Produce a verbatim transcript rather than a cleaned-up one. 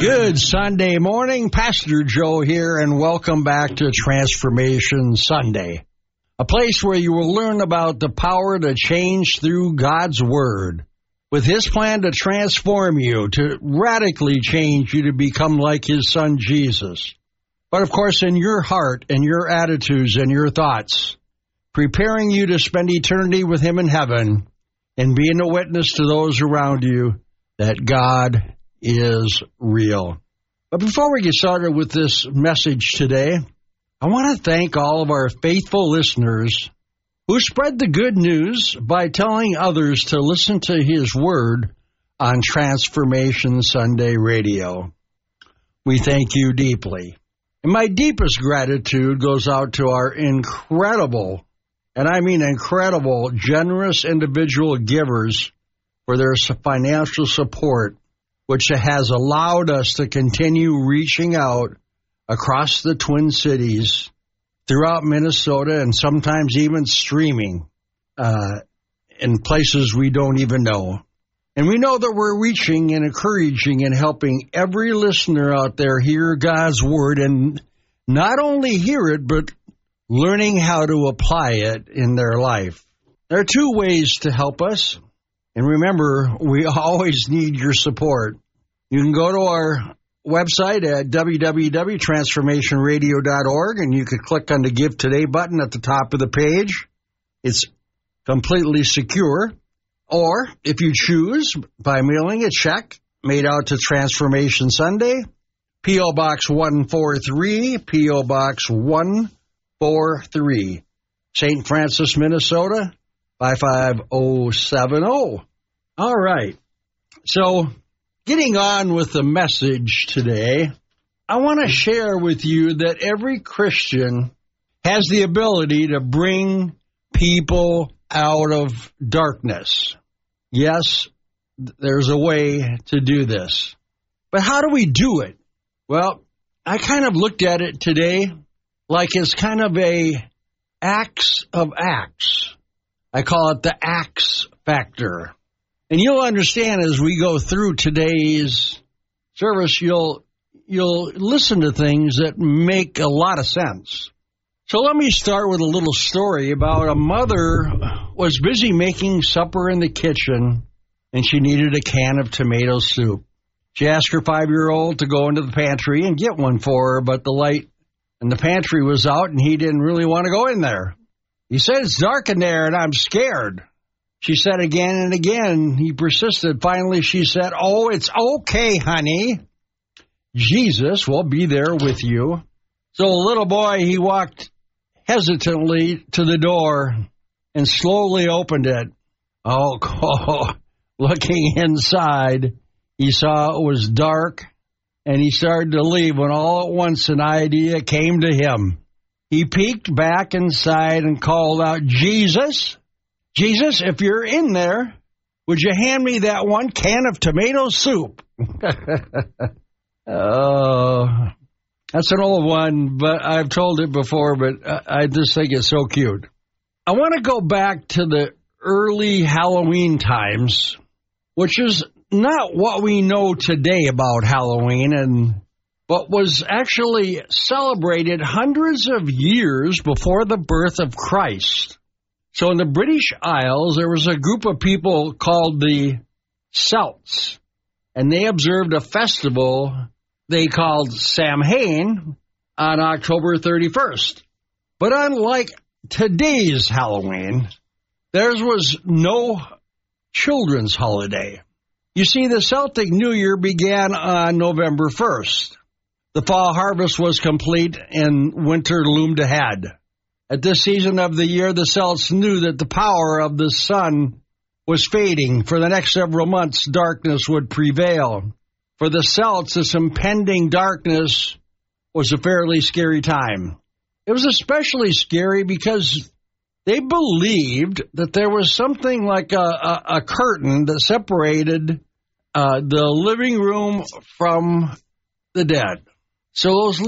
Good Sunday morning. Pastor Joe here, and welcome back to Transformation Sunday, a place where you will learn about the power to change through God's Word, with His plan to transform you, to radically change you to become like His Son Jesus. But of course, in your heart and your attitudes and your thoughts, preparing you to spend eternity with Him in heaven and being a witness to those around you that God is real. But before we get started with this message today, I want to thank all of our faithful listeners who spread the good news by telling others to listen to His Word on Transformation Sunday Radio. We thank you deeply. And my deepest gratitude goes out to our incredible, and I mean incredible, generous individual givers for their financial support, which has allowed us to continue reaching out across the Twin Cities, throughout Minnesota, and sometimes even streaming uh, in places we don't even know. And we know that we're reaching and encouraging and helping every listener out there hear God's Word, and not only hear it, but learning how to apply it in their life. There are two ways to help us. And remember, we always need your support. You can go to our website at w w w dot transformation radio dot org, and you can click on the Give Today button at the top of the page. It's completely secure. Or, if you choose, by mailing a check made out to Transformation Sunday, P O. Box one forty-three, P O. Box one forty-three, Saint Francis, Minnesota, five five zero seven zero. All right. So, getting on with the message today, I want to share with you that every Christian has the ability to bring people out of darkness. Yes, there's a way to do this. But how do we do it? Well, I kind of looked at it today like it's kind of a Acts of Acts. I call it the Acts factor. And you'll understand as we go through today's service, you'll you'll listen to things that make a lot of sense. So let me start with a little story about a mother was busy making supper in the kitchen, and she needed a can of tomato soup. She asked her five-year-old to go into the pantry and get one for her, but the light in the pantry was out, and he didn't really want to go in there. He said, "It's dark in there, and I'm scared." She said again and again. He persisted. Finally, she said, "Oh, it's okay, honey. Jesus will be there with you." So the little boy, he walked hesitantly to the door and slowly opened it. Oh, oh, looking inside, he saw it was dark, and he started to leave when all at once an idea came to him. He peeked back inside and called out, "Jesus, Jesus, if you're in there, would you hand me that one can of tomato soup?" Oh, that's an old one, but I've told it before, but I just think it's so cute. I want to go back to the early Halloween times, which is not what we know today about Halloween, and but was actually celebrated hundreds of years before the birth of Christ. So in the British Isles, there was a group of people called the Celts, and they observed a festival they called Samhain on October thirty-first. But unlike today's Halloween, theirs was no children's holiday. You see, the Celtic New Year began on November first. The fall harvest was complete and winter loomed ahead. At this season of the year, the Celts knew that the power of the sun was fading. For the next several months, darkness would prevail. For the Celts, this impending darkness was a fairly scary time. It was especially scary because they believed that there was something like a, a, a curtain that separated uh, the living room from the dead. So those